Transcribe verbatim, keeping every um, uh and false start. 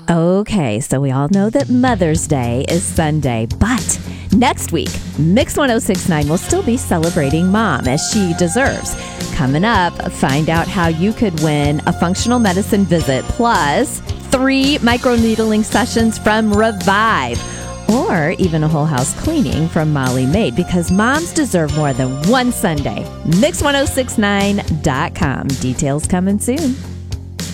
Okay, so we all know that Mother's Day is Sunday, but next week, Mix one oh six point nine will still be celebrating Mom as she deserves. Coming up, find out how you could win a functional medicine visit plus three microneedling sessions from Revive, or even a whole house cleaning from Molly Maid, because moms deserve more than one Sunday. Mix ten sixty-nine dot com. Details coming soon.